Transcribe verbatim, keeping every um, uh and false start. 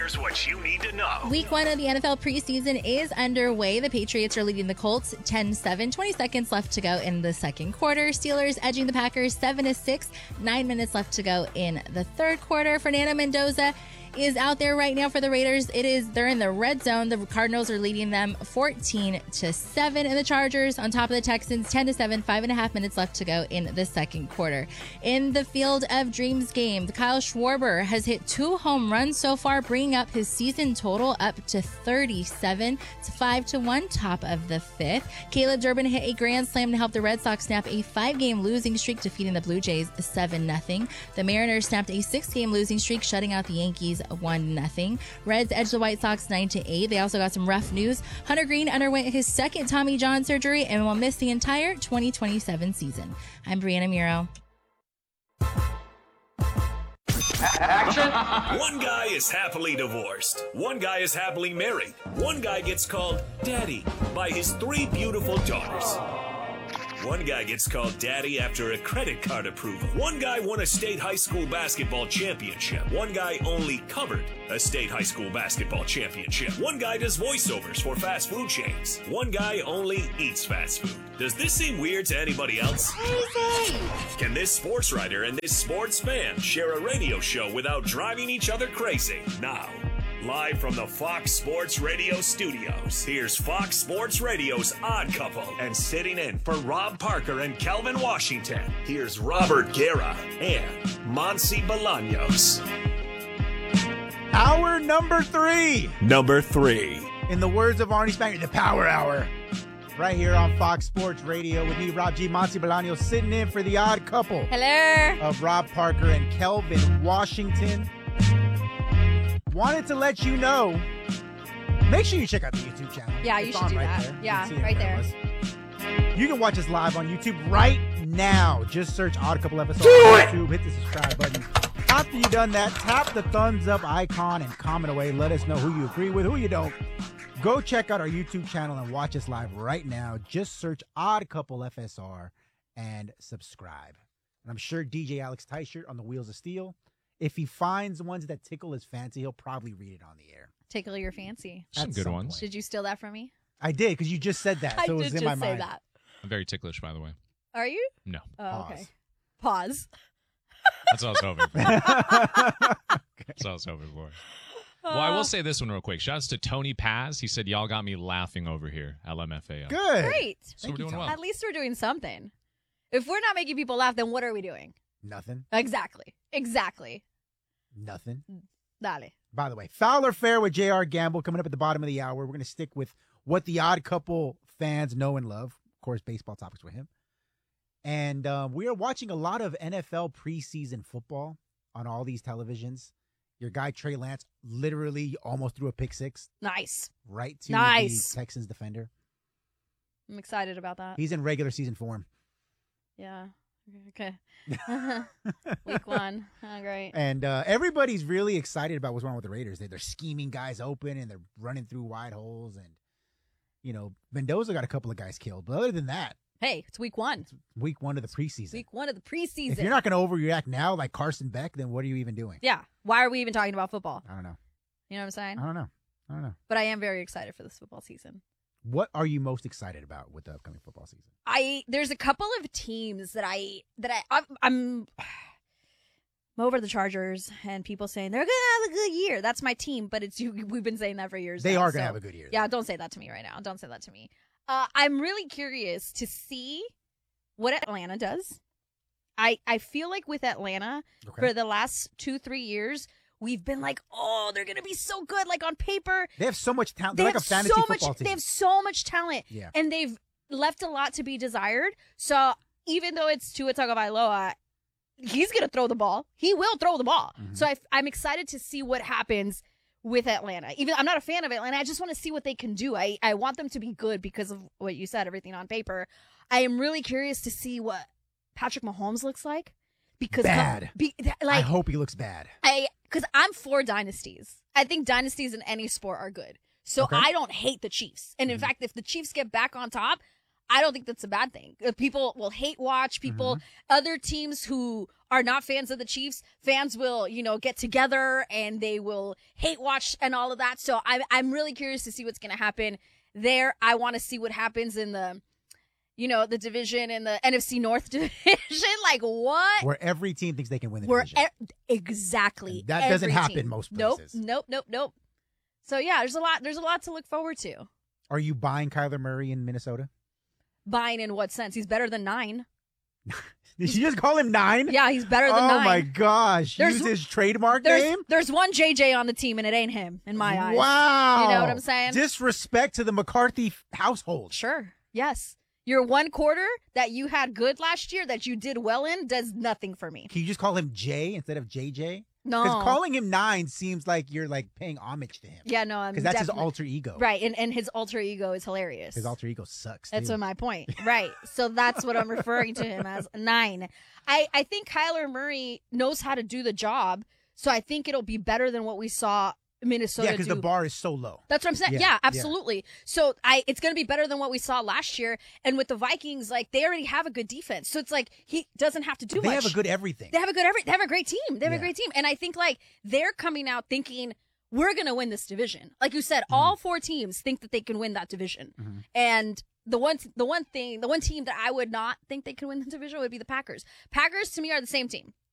Here's what you need to know. Week one of the N F L preseason is underway. The Patriots are leading the Colts ten seven. twenty seconds left to go in the second quarter. Steelers edging the Packers seven to six. Nine minutes left to go in the third quarter. Fernando Mendoza is out there right now for the Raiders. It is they're in the red zone. The Cardinals are leading them fourteen to seven, and the Chargers on top of the Texans ten to seven. Five and a half minutes left to go in the second quarter. In the Field of Dreams game, Kyle Schwarber has hit two home runs so far, bringing up his season total up to thirty-seven. It's five to one, top of the fifth. Caleb Durbin hit a grand slam to help the Red Sox snap a five-game losing streak, defeating the Blue Jays seven nothing. The Mariners snapped a six-game losing streak, shutting out the Yankees one nothing. Reds edged the White Sox nine to eight. They also got some rough news. Hunter Green underwent his second Tommy John surgery and will miss the entire twenty twenty-seven season. I'm Brianna Muro. Action! One guy is happily divorced. One guy is happily married. One guy gets called Daddy by his three beautiful daughters. One guy gets called Daddy after a credit card approval. One guy won a state high school basketball championship. One guy only covered a state high school basketball championship. One guy does voiceovers for fast food chains. One guy only eats fast food. Does this seem weird to anybody else? Crazy! Can this sports writer and this sports fan share a radio show without driving each other crazy? Now, live from the Fox Sports Radio studios, here's Fox Sports Radio's Odd Couple. And sitting in for Rob Parker and Kelvin Washington, here's Robert Guerra and Monsi Bolaños. Hour number three. Number three. In the words of Arnie Spanier, the Power Hour. Right here on Fox Sports Radio with me, Rob G. Monsi Bolaños, sitting in for the Odd Couple. Hello. Of Rob Parker and Kelvin Washington. Wanted to let you know, make sure you check out the YouTube channel. Yeah, you It's should on do right that. there. You Yeah, can see it right in there. front of us. You can watch us live on YouTube right now. Just search Odd Couple episodes on YouTube. Hit the subscribe button. After you've done that, tap the thumbs up icon and comment away. Let us know who you agree with, who you don't. Go check out our YouTube channel and watch us live right now. Just search Odd Couple F S R and subscribe. And I'm sure D J Alex Teichert on the Wheels of Steel, if he finds ones that tickle his fancy, he'll probably read it on the air. Tickle your fancy. Some At good some ones. point. Did you steal that from me? I did, because you just said that, so I it was did in my just say mind. that. I'm very ticklish, by the way. Are you? No. Oh, Pause. okay. Pause. That's what I was hoping for. That's what I was hoping for. Well, I will say this one real quick. Shouts to Tony Paz. He said, y'all got me laughing over here. L M F A O. Good. Great. So we're doing well. At least we're doing something. If we're not making people laugh, then what are we doing? Nothing. Exactly. Exactly. Nothing. Dale. By the way, Fowler Fair with J R. Gamble coming up at the bottom of the hour. We're going to stick with what the Odd Couple fans know and love. Of course, baseball topics with him. And um, we are watching a lot of N F L preseason football on all these televisions. Your guy, Trey Lance, literally almost threw a pick six Nice. right to Nice. the Texans defender. I'm excited about that. He's in regular season form. Yeah. Okay. Week one. Oh, great. And uh, everybody's really excited about what's going on with the Raiders. They, they're scheming guys open, and they're running through wide holes. And, you know, Mendoza got a couple of guys killed. But other than that, Hey, it's week one. week one of the preseason. Week one of the preseason. If you're not going to overreact now like Carson Beck, then what are you even doing? Yeah. Why are we even talking about football? I don't know. You know what I'm saying? I don't know. I don't know. But I am very excited for this football season. What are you most excited about with the upcoming football season? I there's a couple of teams that I that I I'm, I'm I'm over the Chargers and people saying they're gonna have a good year. That's my team, but it's you. We've been saying that for years. They now, are going to so- have a good year. Yeah, don't say that to me right now. Don't say that to me. Uh, I'm really curious to see what Atlanta does. I I feel like with Atlanta Okay. for the last two three years. We've been like, oh, they're going to be so good. Like on paper, They have so much talent. they They're like have a fantasy so football much. team. They have so much talent, Yeah. and they've left a lot to be desired. So even though it's Tua Tagovailoa, he's going to throw the ball. He will throw the ball. Mhm. So I, I'm excited to see what happens with Atlanta. Even I'm not a fan of Atlanta. I just want to see what they can do. I, I want them to be good because of what you said, everything on paper. I am really curious to see what Patrick Mahomes looks like. Because Bad. Be, like, I hope he looks bad. I because I'm for dynasties. I think dynasties in any sport are good. So Okay. I don't hate the Chiefs. And in Mhm. fact, if the Chiefs get back on top, I don't think that's a bad thing. Uh, People will hate watch. People, Mm-hmm. other teams who are not fans of the Chiefs, fans will, you know, get together and they will hate watch and all of that. So I'm, I'm really curious to see what's going to happen there. I want to see what happens in the, you know, the division in the N F C North division. Like what? Where every team thinks they can win the Where division. e- exactly. And that every doesn't happen team. most Nope, places. nope, nope, nope. So yeah, there's a lot. There's a lot to look forward to. Are you buying Kyler Murray in Minnesota? Buying in what sense? He's better than nine. Did you just call him nine? Yeah, he's better than oh nine. my gosh. There's- Use his trademark There's name? there's one J J on the team, and it ain't him in my eyes. Wow. You know what I'm saying? Disrespect to the McCarthy f- household. Sure. Yes. Your one quarter that you had good last year that you did well in does nothing for me. Can you just call him Jay instead of J J? No. Because calling him nine seems like you're like paying homage to him. Yeah, no, I'm Because that's definitely- his alter ego. Right, and, and his alter ego is hilarious. His alter ego sucks. That's too. what my point. Right. So that's what I'm referring to him as nine. I, I think Kyler Murray knows how to do the job. So I think it'll be better than what we saw Minnesota Yeah, because do. the bar is so low. That's what I'm saying. Yeah, Yeah, yeah. absolutely. So I it's going to be better than what we saw last year. And with the Vikings, like they already have a good defense. So it's like he doesn't have to do They much. have a good everything. They have a good every. They have a great team. They have Yeah. a great team, and I think like they're coming out thinking we're gonna win this division. Like you said, Mm-hmm. all four teams think that they can win that division, and the one the one thing the one team that I would not think they can win the division would be the Packers. Packers to me are the same team.